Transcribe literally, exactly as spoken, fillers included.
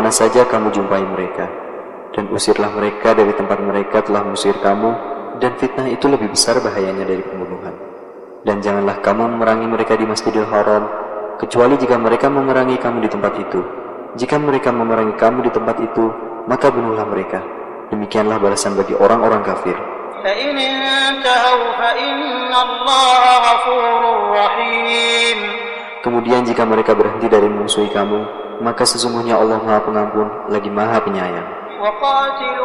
mana saja kamu jumpai mereka. Dan usirlah mereka dari tempat mereka telah mengusir kamu, dan fitnah itu lebih besar bahayanya dari pembunuhan. Dan janganlah kamu memerangi mereka di Masjidil Haram, kecuali jika mereka memerangi kamu di tempat itu. Jika mereka memerangi kamu di tempat itu, maka bunuhlah mereka. Demikianlah balasan bagi orang-orang kafir. فَإِنِ انْتَهَوْا فَإِنَّ اللَّهَ غَفُورٌ رَحِيمٌ. Kemudian jika mereka berhenti dari memusuhi kamu, maka sesungguhnya Allah Maha Pengampun lagi Maha Penyayang.